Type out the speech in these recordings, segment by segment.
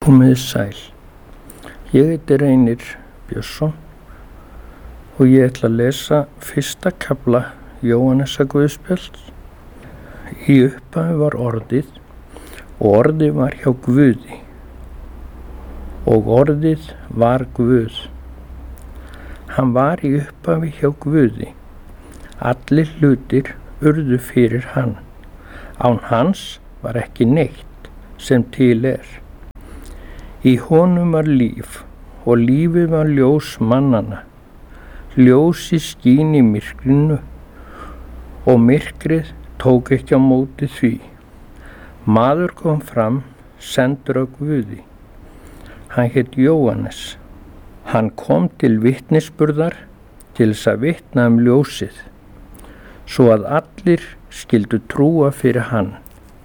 Komiði sæl. Ég heiti Reynir Björnsson og ég ætla að lesa fyrsta kafla Jóhannesarguðspjalls. Í upphafi var orðið og orðið var hjá Guði og orðið var Guð. Hann var í upphafi hjá Guði. Allir hlutir urðu fyrir hann. Án hans var ekki neitt sem til er. Í honum var líf og lífið var ljós mannanna. Ljósið skín í myrkrinu og myrkrið tók ekki á móti því. Maður kom fram, sendur af Guði. Hann hét Jóhannes. Hann kom til vitnisburðar til þess að vitna ljósið, svo að allir skyldu trúa fyrir hann.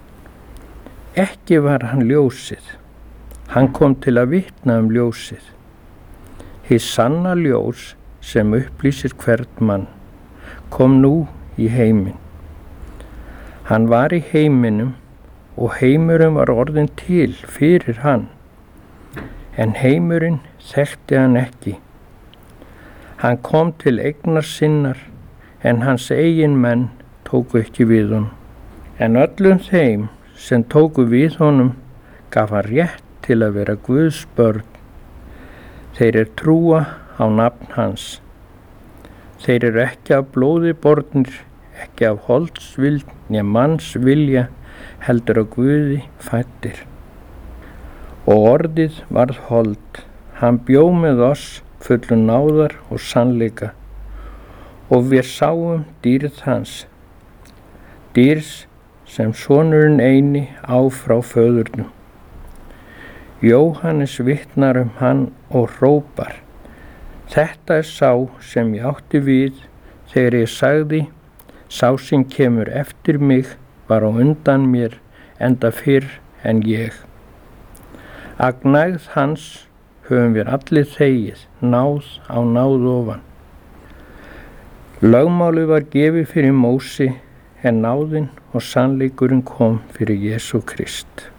Ekki var hann ljósið. Hann kom til að vitna ljósið. Hið sanna ljós sem upplýsir hvern mann kom nú í heiminn. Hann var í heiminum og heimurinn var orðinn til fyrir hann, en heimurinn þekkti hann ekki. Hann kom til eignar sinnar, en hans eigin menn tóku ekki við honum. En öllum þeim sem tóku við honum gaf hann rétt til að vera Guðs börn. Þeir trúa á nafn hans. Þeir eru ekki af blóði bornir, ekki af holdsvild né manns vilja, heldur af Guði fæddir. Og orðið varð hold. Hann bjó með oss fullur náðar og sannleika, og við sáum dýrð hans, dýrs sem sonurinn eini á frá föðurnum. Jóhannes vitnar hann og hrópar: Þetta sá sem ég átti við þegar ég sagði, sá sem kemur eftir mig var á undan mér enda fyrr en ég. Af gnægð hans höfum við allir þegið, náð á náð ofan. Lögmálið var gefið fyrir Mósi, en náðin og sannleikurinn kom fyrir Jesú Krist.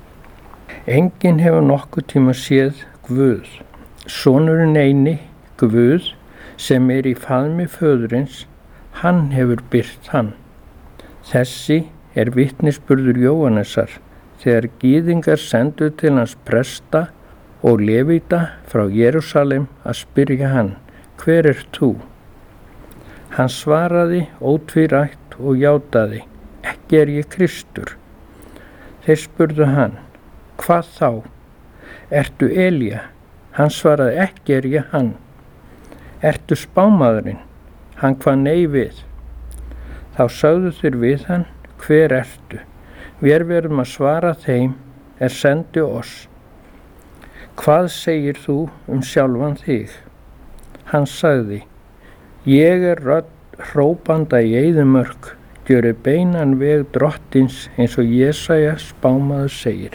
Enginn hefur nokkuð tíma séð Guð. Sonurinn eini, Guð, sem í faðmi föðurins, hann hefur birt hann. Þessi vitnisburður Jóhannesar, þegar gyðingar sendu til hans presta og levita frá Jerúsalem að spyrja hann: Hver þú? Hann svaraði ótvírætt og játaði: Ekki ég Kristur. Þeir spurðu hann: Hvað þá? Ertu Elía? Hann svaraði: Ekki ég hann. Ertu spámaðurinn? Hann kvað nei við. Þá sögðu þeir við hann: Hver ertu? Við verðum að svara þeim sendu oss. Hvað segir þú sjálfan þig? Hann sagði: Ég rödd hrópanda í eyðimörk, gjöri beinan veg drottins, eins og Jesaja spámaður segir.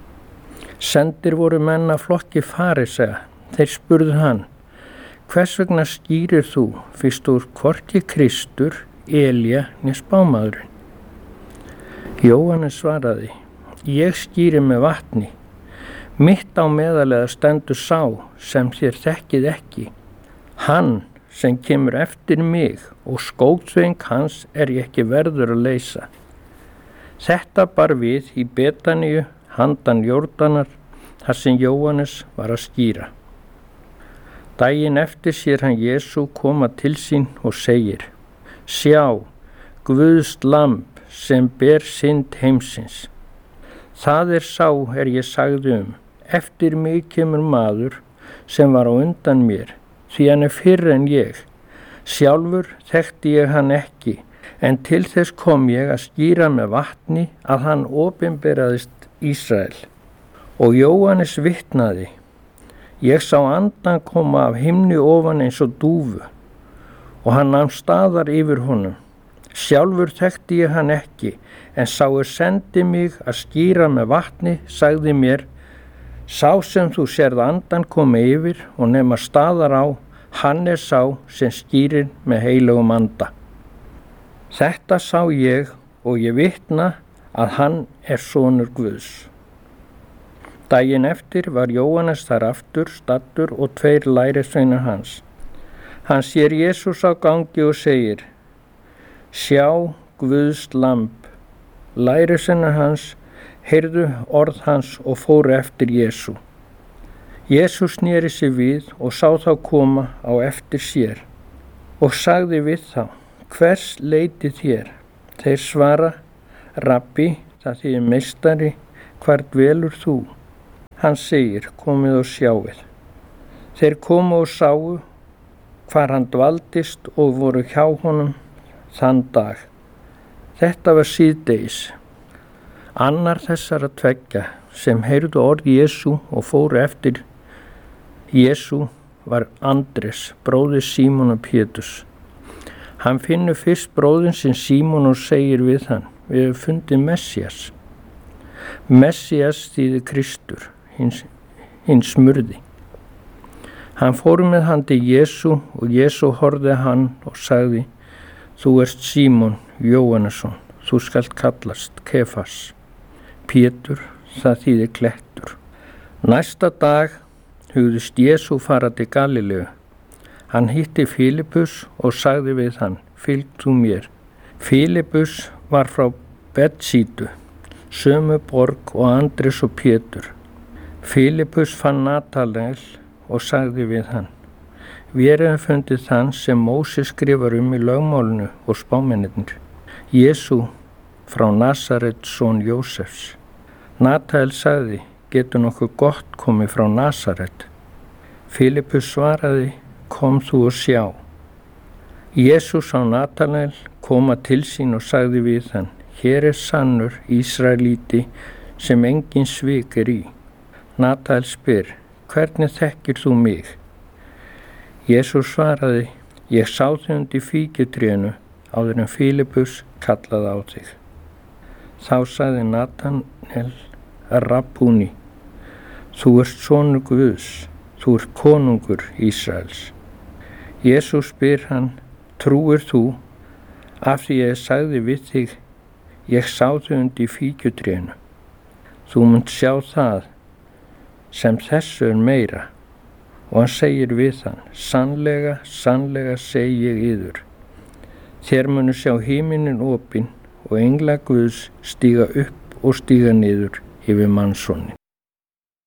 Sendir voru menn af flokki farisea. Þeir spurðu hann: Hvers vegna skýrir þú, fyrst þú hvorki Kristur, Elía né spámaðurinn? Jóhannes svaraði: Ég skýri með vatni. Mitt á meðalega stendur sá sem þér þekkið ekki. Hann sem kemur eftir mig, og skótsveng hans ég ekki verður að leysa. Þetta bar við í Betaníu handan Jórdanar, þar sem Jóhannes var að skýra. Daginn eftir sér hann Jesú koma til sín og segir: Sjá, Guðs lamb sem ber synd heimsins. Það sá ég sagði eftir mig kemur maður sem var á undan mér, því hann fyrr en ég. Sjálfur þekkti ég hann ekki, en til þess kom ég að skýra með vatni að hann opinberaðist Ísrael. Og Jóhannes vitnaði: Ég sá andan koma af himni ofan eins og dúfu, og hann nam staðar yfir honum. Sjálfur þekkti ég hann ekki, en sá sendi mig að skýra með vatni, sagði mér: Sá sem þú sérð andan koma yfir og nema staðar á, hann sá sem skýrir með heilugum anda. Þetta sá ég og ég vitna að hann sonur Guðs. Daginn eftir var Jóhannes þar aftur staddur og 2 lærisveinar hans. Hann sér Jesús á gangi og segir: Sjá Guðs lamb. Lærisveinar hans heyrðu orð hans og fóru eftir Jesú. Jesús sneri sig við og sá þá koma á eftir sér og sagði við þá: Hvers leitið þér? Þeir svara: Rabbi, það þýðir meistari, hvar dvelur þú? Hann segir: Komið og sjáið. Þeir komu og sáu hvar hann dvaldist og voru hjá honum þann dag. Þetta var síðdegis. Annar þessara 2 sem heyrðu orð Jesú og fóru eftir Jesú var Andrés, bróðir Símonar Péturs. Hann finnur fyrst bróðin sinn Símon og segir við hann: Við höfum fundið Messías. Messías þýðir Kristur, hinn smurði. Hann fór með hann til Jesú og Jesú horfði hann og sagði: Þú ert Símon Jóhannesson, þú skalt kallast Kefas. Pétur, það þýðir klettur. Næsta dag hugðist Jesú fara til Galileu. Hann hitti Fílipus og sagði við hann: Fylg þú mér. Fílipus var frá Betsídu, sömu borg og Andrés og Pétur. Fílipus fann Natanael og sagði við hann: Við höfum fundið þann sem Móses skrifar í lögmálinu og spámennirnir, Jesú frá Nasaret, son Jósefs. Natanael sagði: Getur nokkuð gott komið frá Nasaret? Fílipus svaraði: Kom þú og sjá. Jesús sá Natanael koma til sín og sagði við hann: Hér sannur Ísraelíti sem engin svik í. Natanael spyr: Hvernig þekkir þú mig? Jesús svaraði: Ég sá þig undir fíkjutrénu áður en Fílipus kallaði á þig. Þá sagði Natanael: Rabbúni, þú ert sonur Guðs, þú ert konungur Ísraels. Jesús spyr hann: Trúir þú af því ég sagði við þig, ég sá þig undir fíkjutrénu? Þú munt sjá það sem þessu meira. Og hann segir við hann: Sannlega, sannlega segi ég yður, þér munu sjá himinin opinn og engla Guðs stíga upp og stíga niður yfir mannssonin.